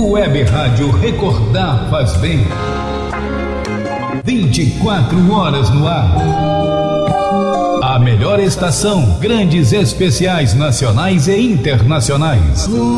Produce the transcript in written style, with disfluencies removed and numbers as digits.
Web Rádio Recordar faz bem. 24 horas no ar. A melhor estação, grandes especiais nacionais e internacionais.